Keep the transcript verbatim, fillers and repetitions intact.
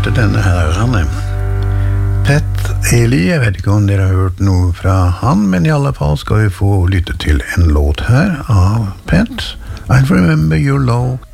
hørte denne her, Anne. Pat Ely, jeg vet ikke om dere har hørt noe fra han, men i alle fall skal vi få lytte til en låt her av Pat. I remember your love.